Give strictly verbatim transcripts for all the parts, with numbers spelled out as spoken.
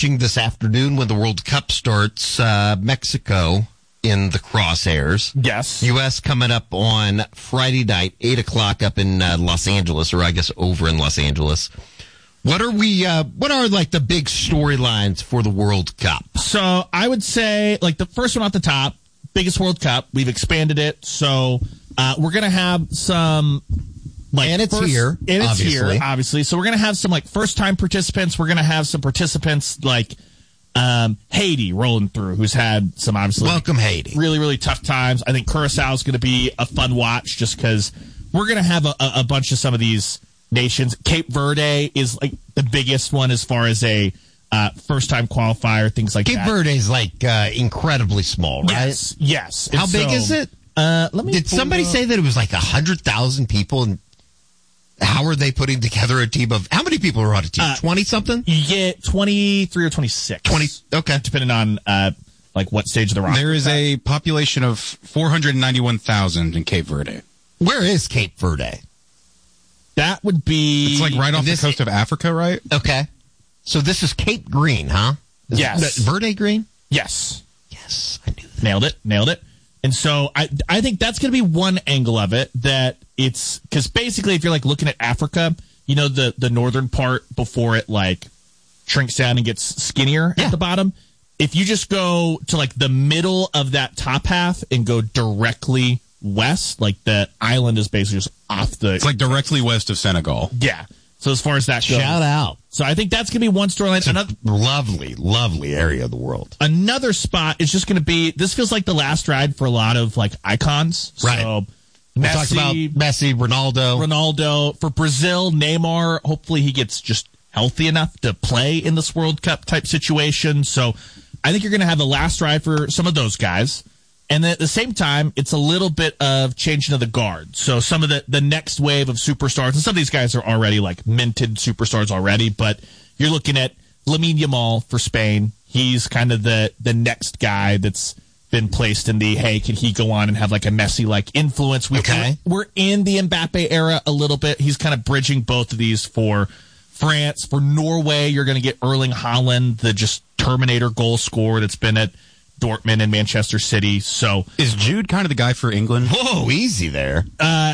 watching this afternoon when the World Cup starts. Uh, Mexico in the crosshairs. Yes. U S coming up on Friday night, eight o'clock up in uh, Los Angeles, or I guess over in Los Angeles. What are we, uh, what are like the big storylines for the World Cup? So I would say, like, the first one at the top, biggest World Cup. We've expanded it. So uh, we're going to have some, like, and it's first, here, and it's obviously. here, obviously. So we're going to have some, like, first-time participants. We're going to have some participants, like, um, Haiti rolling through, who's had some, obviously, welcome Haiti, really, really tough times. I think Curacao is going to be a fun watch just because we're going to have a, a, a bunch of some of these nations. Cape Verde is like the biggest one as far as a uh, first-time qualifier, things like Cape that. Cape Verde is like uh, incredibly small, right? Yes, yes. How And big so, is it? Uh, let me Did somebody up. say that it was like one hundred thousand people? And how are they putting together a team of, how many people are on a team? Uh, twenty-something? You get twenty-three or twenty-six. twenty, okay. Depending on uh, like what stage of the roster. There is a population of four hundred ninety-one thousand in Cape Verde. Where is Cape Verde? That would be... It's like right off this- the coast of Africa, right? Okay. So this is Cape Green, huh? Is Yes. it Verde Green? Yes. Yes, I knew that. Nailed it. Nailed it. And so I I think that's going to be one angle of it, that it's because basically if you're like looking at Africa, you know, the, the northern part before it like shrinks down and gets skinnier Yeah. at the bottom. If you just go to like the middle of that top half and go directly west, like the island is basically just off the. It's like directly west of Senegal. Yeah. So as far as that goes. Shout out. So I think that's going to be one storyline. It's a Another, lovely, lovely area of the world. another spot is just going to be, this feels like the last ride for a lot of like icons. Right. So We Messi, talked about Messi, Ronaldo. Ronaldo. For Brazil, Neymar, hopefully he gets just healthy enough to play in this World Cup type situation. So I think you're going to have the last ride for some of those guys. And then at the same time, it's a little bit of changing of the guard. So some of the, the next wave of superstars, and some of these guys are already like minted superstars already, but you're looking at Lamine Yamal for Spain. He's kind of the, the next guy that's been placed in the, hey, can he go on and have like a Messi-like influence? We, Okay. We're, we're in the Mbappe era a little bit. He's kind of bridging both of these for France. For Norway, you're going to get Erling Haaland, the just Terminator goal scorer that's been at Dortmund and Manchester City. So Is Jude kind of the guy for England? Whoa, easy there. uh,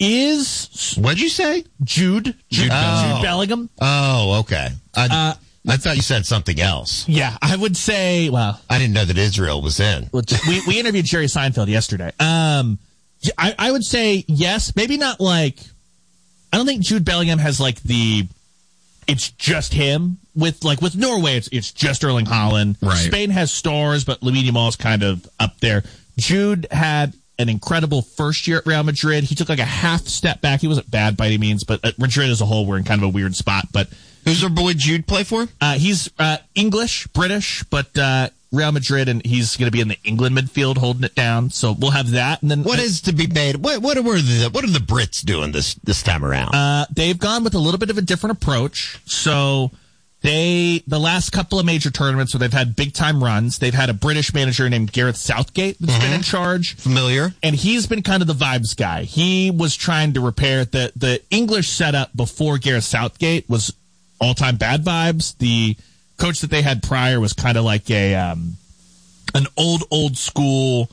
is What'd you say? Jude Jude, Jude Bellingham. Jude Bellingham? Oh, okay. I, Uh, I thought you said something else. Yeah, I would say. Well, I didn't know that Israel was in. we we interviewed Jerry Seinfeld yesterday. Um, yeah, I, I would say yes. Maybe not like. I don't think Jude Bellingham has like the. It's just him with like with Norway. It's it's just Erling Haaland. Right. Spain has stars, but Lamine Yamal is kind of up there. Jude had an incredible first year at Real Madrid. He took like a half step back. He wasn't bad by any means, but at Madrid as a whole, we're in kind of a weird spot. But Who's our boy Jude play for? uh, he's uh, English, British, but uh, Real Madrid, and he's going to be in the England midfield holding it down. So we'll have that. And then What is to be made? What what are the what are the Brits doing this this time around? Uh, they've gone with a little bit of a different approach. So they, the last couple of major tournaments where they've had big time runs, they've had a British manager named Gareth Southgate that's been in charge. Familiar? And he's been kind of the vibes guy. He was trying to repair the, the English setup before Gareth Southgate was all time bad vibes. The coach that they had prior was kind of like a, um, an old, old school.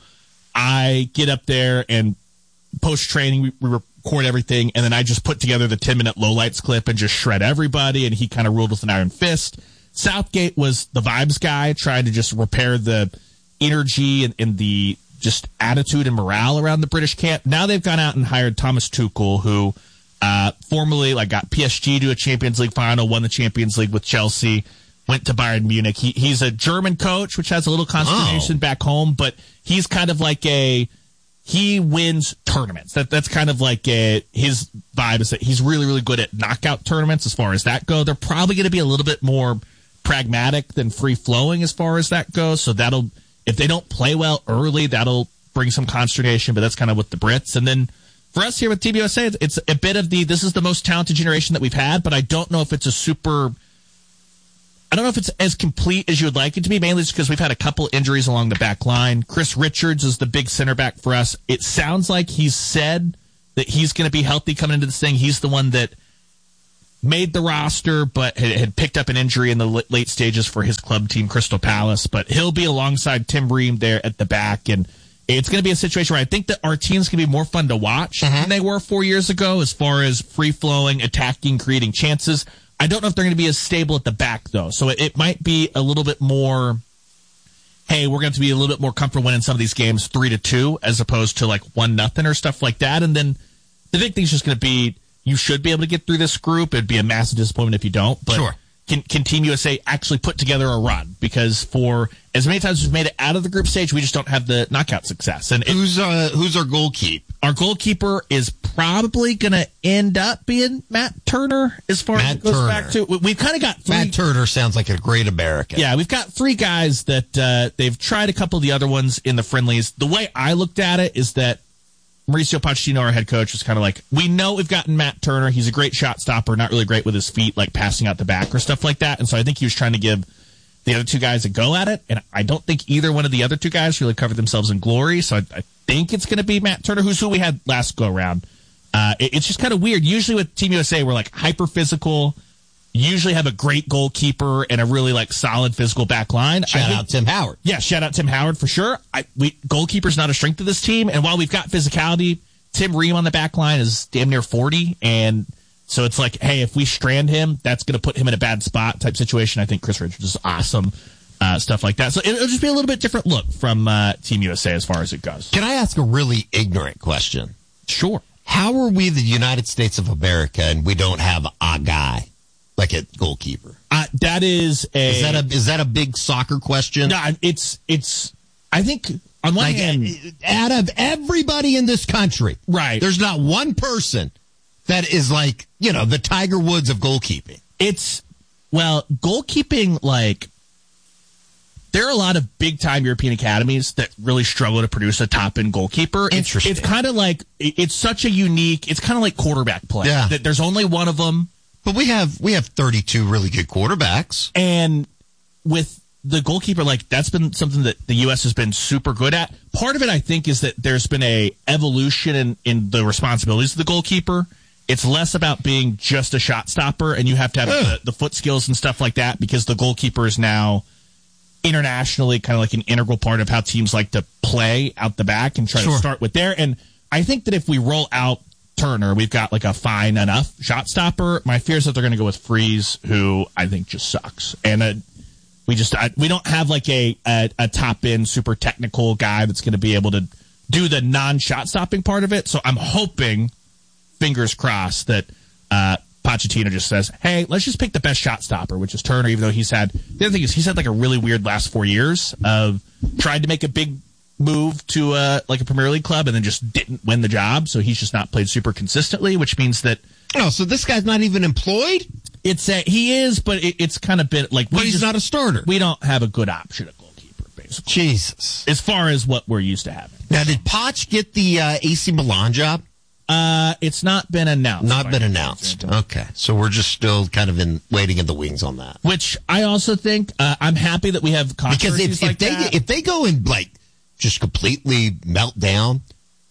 I get up there and post training, we, we record everything, and then I just put together the ten minute lowlights clip and just shred everybody, and he kind of ruled with an iron fist. Southgate was the vibes guy, trying to just repair the energy and, and the just attitude and morale around the British camp. Now they've gone out and hired Thomas Tuchel, who uh, formerly like got P S G to a Champions League final, won the Champions League with Chelsea, went to Bayern Munich. He, he's a German coach, which has a little consternation Oh. back home, but he's kind of like a, he wins tournaments. That That's kind of like a, his vibe is that he's really, really good at knockout tournaments as far as that go. They're probably going to be a little bit more pragmatic than free-flowing as far as that goes. So that'll, if they don't play well early, that'll bring some consternation, but that's kind of with the Brits. And then for us here with T B U S A, it's, it's a bit of the, this is the most talented generation that we've had, but I don't know if it's a super, I don't know if it's as complete as you would like it to be, mainly just because we've had a couple injuries along the back line. Chris Richards is the big center back for us. It sounds like he's said that he's going to be healthy coming into this thing. He's the one that made the roster, but had, had picked up an injury in the l- late stages for his club team, Crystal Palace. But he'll be alongside Tim Ream there at the back, and it's going to be a situation where I think that our team's going to be more fun to watch mm-hmm. than they were four years ago as far as free-flowing, attacking, creating chances. I don't know if they're going to be as stable at the back, though. So it, it might be a little bit more, hey, we're going to be a little bit more comfortable winning some of these games three to two as opposed to like one nothing or stuff like that. And then the big thing's just going to be you should be able to get through this group. It'd be a massive disappointment if you don't. But sure. Can, can Team U S A actually put together a run? Because for as many times as we've made it out of the group stage, we just don't have the knockout success. And it, who's uh, who's our goalkeeper? Our goalkeeper is probably going to end up being Matt Turner as far Matt as it goes Turner. back to. We've kind of got three. Matt Turner sounds like a great American. Yeah, we've got three guys that uh, they've tried a couple of the other ones in the friendlies. The way I looked at it is that Mauricio Pochettino, our head coach, was kind of like, we know we've gotten Matt Turner. He's a great shot stopper, not really great with his feet, like passing out the back or stuff like that. And so I think he was trying to give the other two guys a go at it. And I don't think either one of the other two guys really covered themselves in glory. So I, I think it's going to be Matt Turner, who's who we had last go around. Uh, it, it's just kind of weird. Usually with Team U S A, we're like hyper physical, usually have a great goalkeeper and a really like solid physical back line. Shout out Tim Howard. Yeah, shout out Tim Howard for sure. I, we goalkeeper's not a strength of this team, and while we've got physicality, Tim Ream on the back line is damn near forty, and so it's like, hey, if we strand him, that's going to put him in a bad spot type situation. I think Chris Richards is awesome, uh, stuff like that. So it'll just be a little bit different look from uh, Team U S A as far as it goes. Can I ask a really ignorant question? Sure. How are we the United States of America and we don't have a guy like a goalkeeper? Uh, that is a is that a is that a big soccer question? No, it's it's. I think on one like, hand, out of everybody in this country, right? There's not one person that is like, you know, the Tiger Woods of goalkeeping. It's well, goalkeeping, like there are a lot of big time European academies that really struggle to produce a top end goalkeeper. Interesting. It's, it's kind of like it's such a unique. It's kind of like quarterback play. Yeah. That there's only one of them. But we have we have thirty-two really good quarterbacks. And with the goalkeeper, like that's been something that the U S has been super good at. Part of it, I think, is that there's been a evolution in, in the responsibilities of the goalkeeper. It's less about being just a shot stopper, and you have to have the, the foot skills and stuff like that because the goalkeeper is now internationally kind of like an integral part of how teams like to play out the back and try Sure. to start with there. And I think that if we roll out Turner, we've got like a fine enough shot stopper. My fear is that they're going to go with Freeze, who I think just sucks. And uh, we just I, we don't have like a a, a top end super technical guy that's going to be able to do the non shot stopping part of it. So I'm hoping, fingers crossed, that uh, Pochettino just says, "Hey, let's just pick the best shot stopper," which is Turner. Even though he's had the other thing is he's had like a really weird last four years of tried to make a big move to uh, like a Premier League club and then just didn't win the job. So he's just not played super consistently, which means that oh, so this guy's not even employed? It's a, he is, but it, it's kind of been like we But he's just, not a starter. We don't have a good option at goalkeeper, basically. Jesus. As far as what we're used to having. Now, did Poch get the uh, A C Milan job? Uh, it's not been announced. Not been announced. Okay, so we're just still kind of in waiting in the wings on that. Which I also think uh, I'm happy that we have because controversies if, if like they that. if they go and like just completely melt down,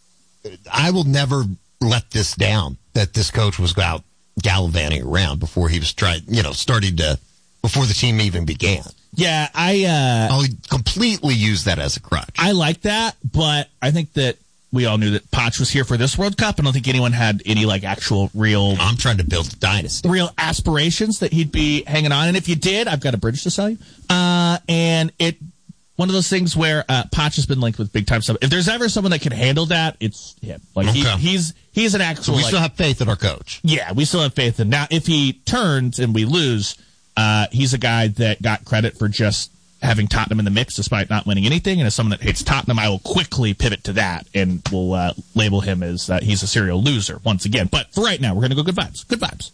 I will never let this down. That this coach was out gallivanting around before he was trying, you know, starting to before the team even began. Yeah, I uh, I'll completely use that as a crutch. I like that, but I think that we all knew that Poch was here for this World Cup. I don't think anyone had any like actual real I'm trying to build a dynasty. real aspirations that he'd be hanging on. And if you did, I've got a bridge to sell you. Uh, and it one of those things where uh, Poch has been linked with big time stuff. If there's ever someone that can handle that, it's him. Like he, Okay. he's he's an actual. So we like, still have faith in our coach. Yeah, we still have faith in. Now, if he turns and we lose, uh, he's a guy that got credit for just having Tottenham in the mix despite not winning anything. And as someone that hates Tottenham, I will quickly pivot to that and will uh, label him as uh, he's a serial loser once again. But for right now, we're going to go good vibes. Good vibes.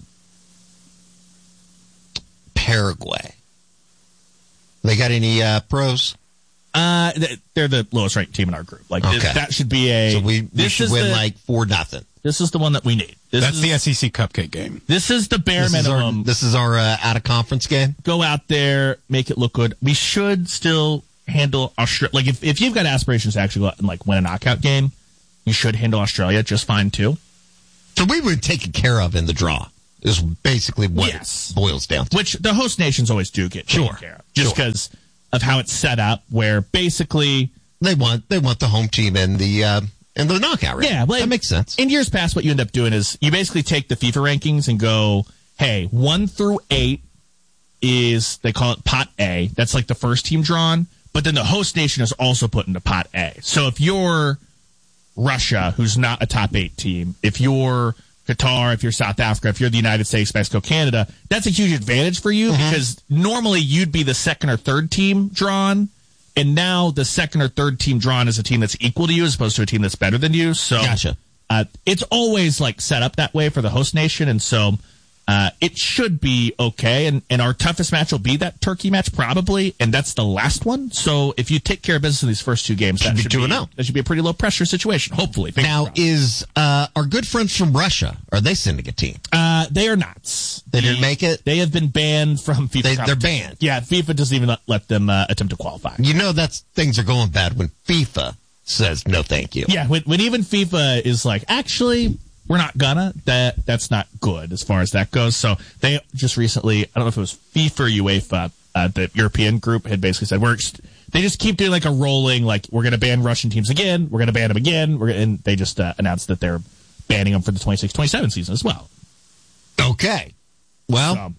Paraguay. They got any uh, pros? Uh, they're the lowest ranked team in our group. Like Okay. th- that should be a. So we, we this should is win the, like four nothing. This is the one that we need. This That's is, the S E C Cupcake game. This is the bare This is our, minimum. this is our uh, out of conference game. Go out there, make it look good. We should still handle Australia. Like if if you've got aspirations to actually go out and like win a knockout game, you should handle Australia just fine too. So we were taken care of in the draw. is basically what Yes. it boils down to. Which the host nations always do get taken Sure. care of. Just Sure. because of how it's set up, where basically... They want they want the home team in the uh, in the knockout round. Yeah, well, that makes sense. In years past, what you end up doing is you basically take the FIFA rankings and go, hey, one through eight is, they call it pot A. That's like the first team drawn. But then the host nation is also put into pot A. So if you're Russia, who's not a top eight team, if you're Qatar, if you're South Africa, if you're the United States, Mexico, Canada, that's a huge advantage for you Mm-hmm. because normally you'd be the second or third team drawn. And now the second or third team drawn is a team that's equal to you as opposed to a team that's better than you. So Gotcha. uh, it's always like set up that way for the host nation. And so uh, it should be okay. And, and our toughest match will be that Turkey match probably. And that's the last one. So if you take care of business in these first two games, that be should two be, and oh. that should be a pretty low pressure situation. Hopefully. Fingers Now, crossed. is uh, our good friends from Russia, are they sending a team? Uh, they are not. They didn't make it? They have been banned from FIFA. They- they're competition. banned. Yeah, FIFA doesn't even let, let them uh, attempt to qualify. You know that's things are going bad when FIFA says no thank you. Yeah, when, when even FIFA is like, actually, we're not gonna, that that's not good as far as that goes. So they just recently, I don't know if it was FIFA or UEFA, uh, the European group had basically said, we're, ex- they just keep doing like a rolling, like, we're gonna ban Russian teams again, we're gonna ban them again, we're gonna, and they just uh, announced that they're banning them for the twenty-six twenty-seven season as well. Okay. Well, So,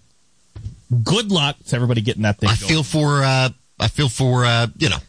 good luck to everybody getting that thing I going. feel for uh, I feel for uh, you know,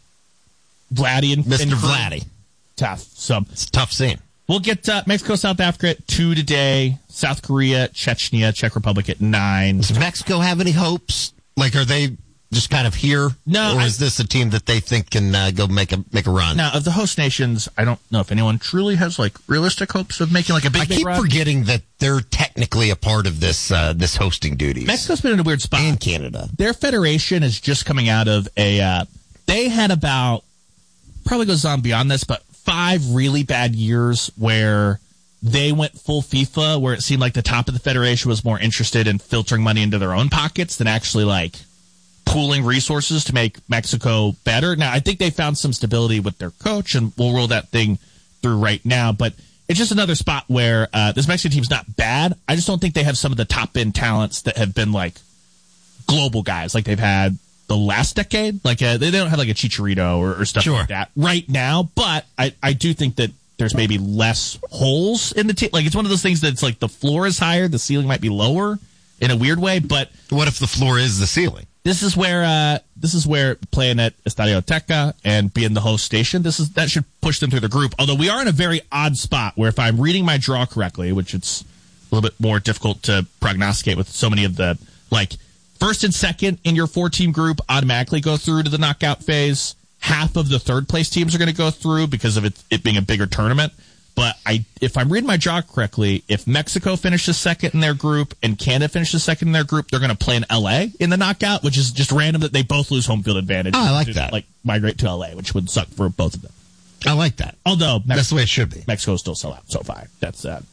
Vladdy and Mister and Vladdy. tough. So It's a tough scene. we'll get uh, Mexico, South Africa at two today. South Korea, Chechnya, Czech Republic at nine. Does Mexico have any hopes? Like, are they just kind of here? No, or I- is this a team that they think can uh, go make a make a run? Now, of the host nations, I don't know if anyone truly has like realistic hopes of making like a big, I big keep run. forgetting that they're technically a part of this uh, this hosting duties. Mexico's been in a weird spot. and Canada. Their federation is just coming out of a. Uh, they had about probably goes on beyond this, but five really bad years where they went full FIFA, where it seemed like the top of the federation was more interested in filtering money into their own pockets than actually like pooling resources to make Mexico better. Now, I think they found some stability with their coach, and we'll roll that thing through right now. But it's just another spot where uh, this Mexican team's not bad. I just don't think they have some of the top end talents that have been like global guys, like they've had the last decade. Like uh, they don't have like a Chicharito or, or stuff Sure. like that right now. But I, I do think that there's maybe less holes in the team. Like it's one of those things that's like the floor is higher, the ceiling might be lower in a weird way. But What if the floor is the ceiling? this is where uh, this is where playing at Estadio Azteca and being the host station, this is that should push them through the group. Although we are in a very odd spot where if I'm reading my draw correctly, which it's a little bit more difficult to prognosticate with so many of the like first and second in your four team group automatically go through to the knockout phase. Half of the third place teams are going to go through because of it, it being a bigger tournament. But I, if I'm reading my draw correctly, if Mexico finishes second in their group and Canada finishes second in their group, they're going to play in L A in the knockout, which is just random that they both lose home field advantage. Oh, I like to, that. Like migrate to L A, which would suck for both of them. I like that. Although That's Mex- the way it should be. Mexico will still sell out so far. That's uh,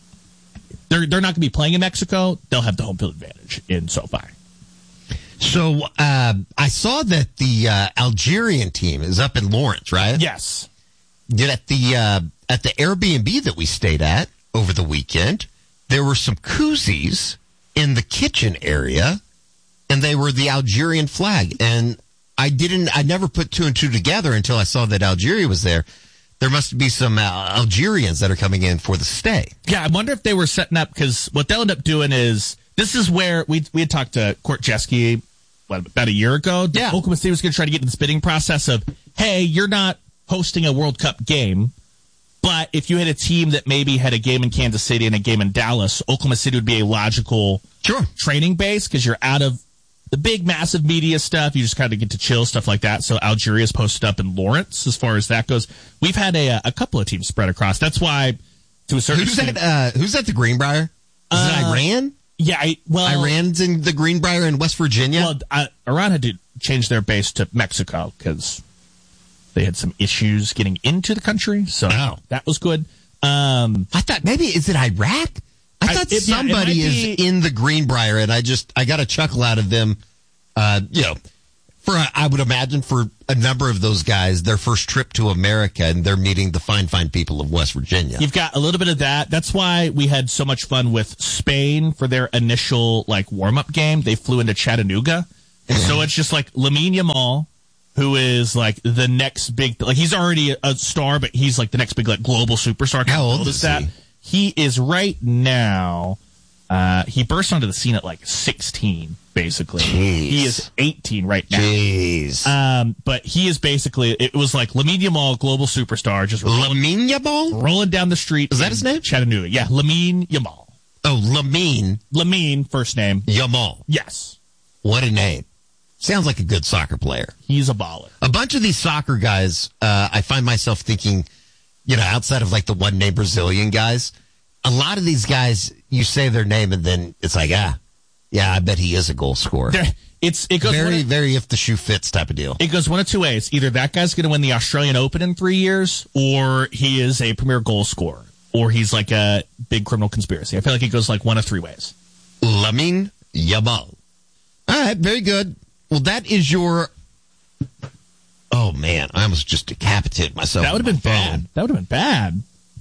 they're they're not going to be playing in Mexico. They'll have the home field advantage in SoFi. So uh, I saw that the uh, Algerian team is up in Lawrence, right? Yes. Did at the uh, at the Airbnb that we stayed at over the weekend, there were some koozies in the kitchen area, and they were the Algerian flag. And I didn't, I never put two and two together until I saw that Algeria was there. There must be some uh, Algerians that are coming in for the stay. Yeah, I wonder if they were setting up because what they'll end up doing is this is where we we had talked to Court Jeske what, about a year ago. Yeah. Oklahoma City was going to try to get into this bidding process of, hey, you're not hosting a World Cup game, but if you had a team that maybe had a game in Kansas City and a game in Dallas, Oklahoma City would be a logical Sure. training base because you're out of the big, massive media stuff. You just kind of get to chill, stuff like that. So Algeria's posted up in Lawrence as far as that goes. We've had a, a couple of teams spread across. That's why, to a certain Who's extent, at, uh, who's at the Greenbrier? Is Uh, it Iran? yeah, I, well, Iran's in the Greenbrier in West Virginia? Well, I, Iran had to change their base to Mexico because they had some issues getting into the country. So Oh. that was good. Um, I thought maybe, is it Iraq? I I- thought it- yeah, it somebody might is be- in the Greenbrier, and I just, I got a chuckle out of them, uh, you know, For, a, I would imagine for a number of those guys, their first trip to America, and they're meeting the fine, fine people of West Virginia. You've got a little bit of that. That's why we had so much fun with Spain for their initial like warm-up game. They flew into Chattanooga. And so it's just like Lamine Yamal, who is like the next big, like he's already a star, but he's like the next big like global superstar. How old is he? He is right now, uh, he burst onto the scene at like sixteen. Basically, Jeez. He is eighteen right now. Jeez. Um, but he is basically, it was like Lamine Yamal, global superstar, just rolling, Lamine Yamal? rolling down the street. Is that his name? Chattanooga. Yeah, Lamine Yamal. Oh, Lamine. Lamine, first name. Yamal. Yes. What a name. Sounds like a good soccer player. He's a baller. A bunch of these soccer guys, uh, I find myself thinking, you know, outside of like the one name Brazilian guys, a lot of these guys, you say their name and then it's like, ah, yeah, I bet he is a goal scorer. There, it's it goes very, of, very if the shoe fits type of deal. It goes one of two ways. Either that guy's going to win the Australian Open in three years, or he is a premier goal scorer, or he's like a big criminal conspiracy. I feel like it goes like one of three ways. Lamine Yamal. All right, very good. Well, that is your... Oh, man, I almost just decapitated myself. That would have been phone. bad. That would have been bad.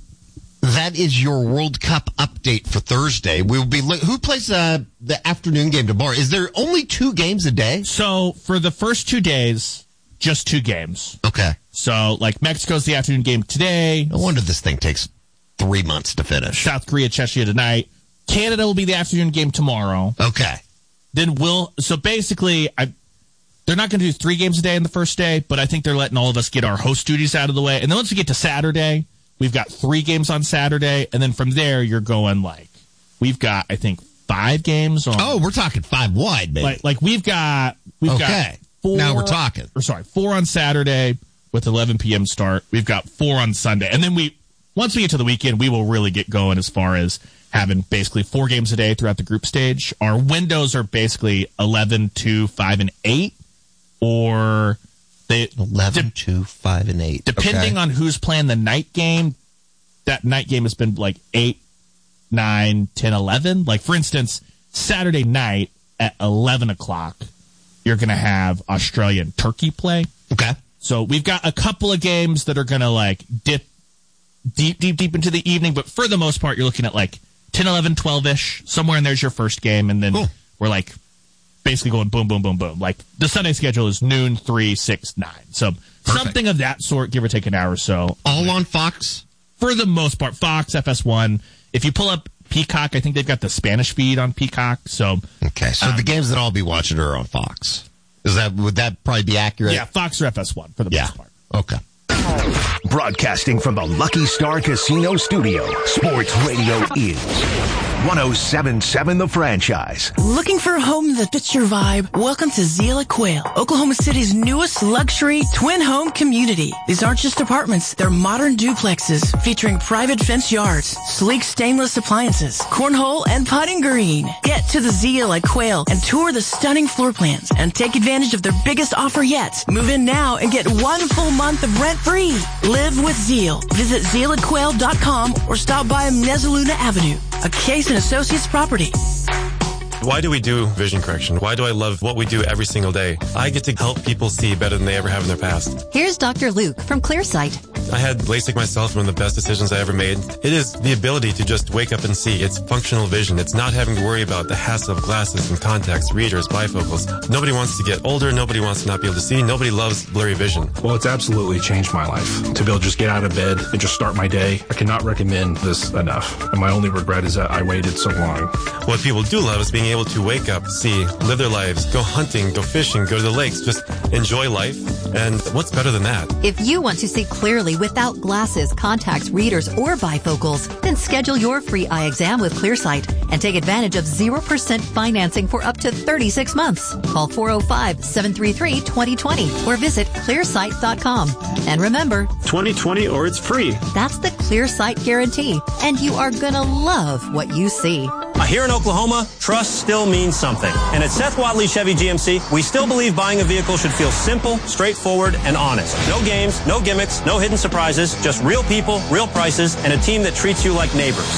That is your World Cup update for Thursday. We will be. Who plays uh, the afternoon game tomorrow? Is there only two games a day? So for the first two days, just two games. Okay. So like Mexico's the afternoon game today. No wonder this thing takes three months to finish. South Korea, Czechia tonight. Canada will be the afternoon game tomorrow. Okay. Then we'll. So basically, I. They're not going to do three games a day in the first day, but I think they're letting all of us get our host duties out of the way. And then once we get to Saturday, we've got three games on Saturday. And then from there, you're going like, we've got, I think, five games on. Oh, we're talking five wide, baby. Like, like we've got, we've okay. got four. Now we're talking. Or sorry, four on Saturday with eleven p.m. start. We've got four on Sunday. And then we, once we get to the weekend, we will really get going as far as having basically four games a day throughout the group stage. Our windows are basically eleven, two, five, and eight. Or they eleven, de- two, five, and eight. Depending okay. on who's playing the night game, that night game has been like eight, nine, ten, eleven. Like, for instance, Saturday night at eleven o'clock, you're going to have Australia and Turkey play. Okay. So we've got a couple of games that are going to like dip deep, deep, deep into the evening. But for the most part, you're looking at like ten, eleven, twelve-ish. Somewhere in there's your first game. And then cool. we're like basically going boom, boom, boom, boom. Like the Sunday schedule is noon, three, six, nine. So Perfect. Something of that sort, give or take an hour or so. All on Fox? For the most part, Fox, F S one. If you pull up Peacock, I think they've got the Spanish feed on Peacock. So okay, so um, the games that I'll be watching are on Fox. Is that would that probably be accurate? Yeah, Fox or F S one for the yeah. most part. Okay. Broadcasting from the Lucky Star Casino Studio, Sports Radio is one oh seven point seven The Franchise. Looking for a home that fits your vibe? Welcome to Zila Quail, Oklahoma City's newest luxury twin home community. These aren't just apartments, they're modern duplexes featuring private fence yards, sleek stainless appliances, cornhole, and putting green. Get to the Zila Quail and tour the stunning floor plans and take advantage of their biggest offer yet. Move in now and get one full month of rent free. Live with Zeal. Visit zeal at quail dot com or stop by Mezzaluna Avenue, a Case and Associates property. Why do we do vision correction? Why do I love what we do every single day? I get to help people see better than they ever have in their past. Here's Doctor Luke from ClearSight. I had LASIK myself, one of the best decisions I ever made. It is the ability to just wake up and see. It's functional vision. It's not having to worry about the hassle of glasses and contacts, readers, bifocals. Nobody wants to get older. Nobody wants to not be able to see. Nobody loves blurry vision. Well, it's absolutely changed my life. To be able to just get out of bed and just start my day, I cannot recommend this enough. And my only regret is that I waited so long. What people do love is being able to wake up, see, live their lives, go hunting, go fishing, go to the lakes, just enjoy life. And what's better than that? If you want to see clearly without glasses, contacts, readers, or bifocals, then schedule your free eye exam with ClearSight and take advantage of zero percent financing for up to thirty-six months. Call four oh five, seven three three, two oh two oh or visit clear sight dot com. And remember, twenty twenty or it's free. That's the ClearSight guarantee, and you are gonna love what you see. Here in Oklahoma, trust still means something. And at Seth Watley Chevy G M C, we still believe buying a vehicle should feel simple, straightforward, and honest. No games, no gimmicks, no hidden surprises, just real people, real prices, and a team that treats you like neighbors. Right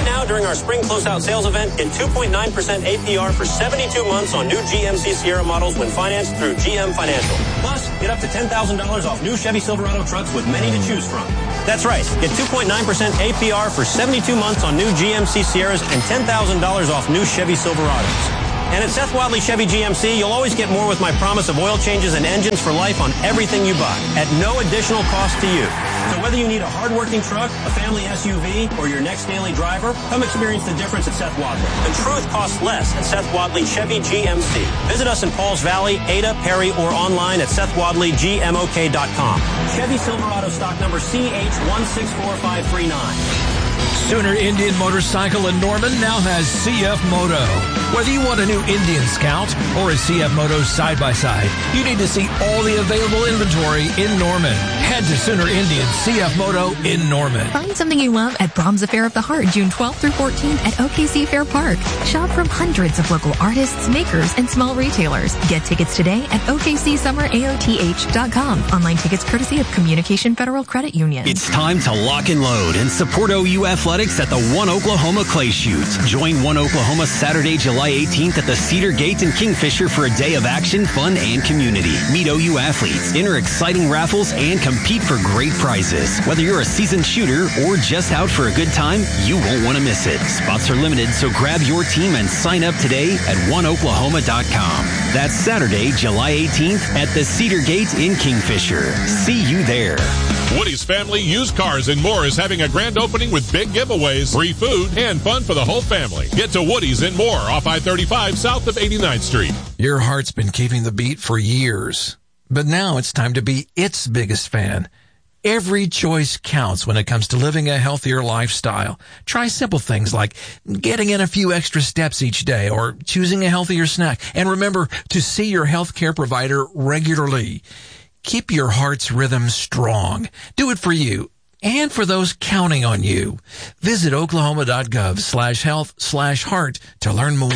Right now, during our spring closeout sales event, get two point nine percent A P R for seventy-two months on new G M C Sierra models when financed through G M Financial. Plus, get up to ten thousand dollars off new Chevy Silverado trucks with many to choose from. That's right. Get two point nine percent A P R for seventy-two months on new G M C Sierras and ten thousand dollars off new Chevy Silverados. And at Seth Wadley Chevy G M C, you'll always get more with my promise of oil changes and engines for life on everything you buy at no additional cost to you. So whether you need a hard-working truck, a family S U V, or your next daily driver, come experience the difference at Seth Wadley. The truth costs less at Seth Wadley Chevy G M C. Visit us in Pauls Valley, Ada, Perry, or online at Seth Wadley G M O K dot com. Chevy Silverado stock number C H one six four five three nine. Sooner Indian Motorcycle in Norman now has C F Moto. Whether you want a new Indian Scout or a C F Moto side-by-side, you need to see all the available inventory in Norman. Head to Sooner Indian C F Moto in Norman. Find something you love at Brahms Affair of the Heart, June twelfth through fourteenth at O K C Fair Park. Shop from hundreds of local artists, makers, and small retailers. Get tickets today at O K C Summer A O T H dot com. Online tickets courtesy of Communication Federal Credit Union. It's time to lock and load and support O U Athletics at the One Oklahoma Clay Shoots. Join One Oklahoma Saturday, July eighteenth at the Cedar Gate in Kingfisher for a day of action, fun, and community. Meet O U athletes, enter exciting raffles, and compete for great prizes. Whether you're a seasoned shooter or just out for a good time, you won't want to miss it. Spots are limited, so grab your team and sign up today at one oklahoma dot com. That's Saturday, July eighteenth at the Cedar Gate in Kingfisher. See you there. Woody's Family Used Cars and More is having a grand opening with big giveaways, free food, and fun for the whole family. Get to Woody's and More off I thirty-five south of eighty-ninth Street. Your heart's been keeping the beat for years, but now it's time to be its biggest fan. Every choice counts when it comes to living a healthier lifestyle. Try simple things like getting in a few extra steps each day or choosing a healthier snack. And remember to see your healthcare provider regularly. Keep your heart's rhythm strong. Do it for you and for those counting on you. Visit oklahoma.gov slash health slash heart to learn more.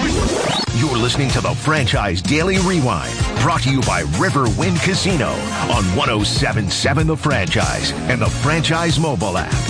You're listening to the Franchise Daily Rewind, brought to you by Riverwind Casino on one oh seven point seven The Franchise and the Franchise mobile app.